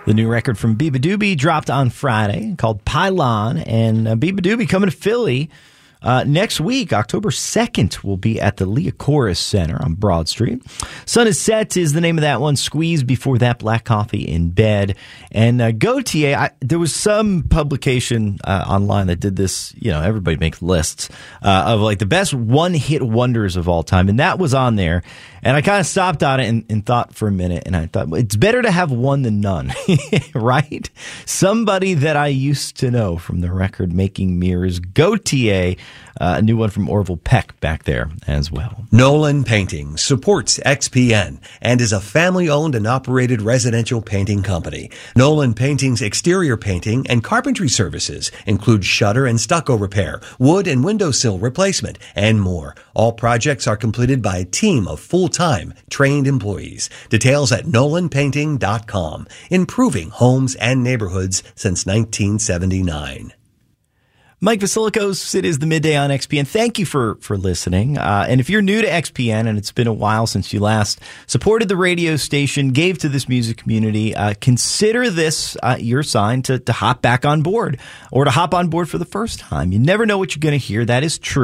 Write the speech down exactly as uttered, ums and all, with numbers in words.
The new record from Beabadoobee dropped on Friday called Pylon, and uh, Beabadoobee coming to Philly Uh, next week, October second, will be at the Liacoris Center on Broad Street. Sun is Set is the name of that one. Squeeze before that, Black Coffee in Bed. And uh, Gautier, I, there was some publication uh, online that did this, you know, everybody makes lists uh, of like the best one-hit wonders of all time. And that was on there. And I kind of stopped on it and, and thought for a minute, and I thought, well, it's better to have one than none, right? Somebody that I used to know from the record-making mirrors, Gautier, uh, a new one from Orville Peck back there as well. Nolan Painting supports X P N and is a family-owned and operated residential painting company. Nolan Painting's exterior painting and carpentry services include shutter and stucco repair, wood and windowsill replacement, and more. All projects are completed by a team of full-time trained employees. Details at nolan painting dot com. Improving homes and neighborhoods since nineteen seventy-nine. Mike Vasilikos, it is the Midday on X P N. Thank you for, for listening. Uh, and if you're new to X P N and it's been a while since you last supported the radio station, gave to this music community, uh, consider this uh, your sign to, to hop back on board or to hop on board for the first time. You never know what you're going to hear. That is true.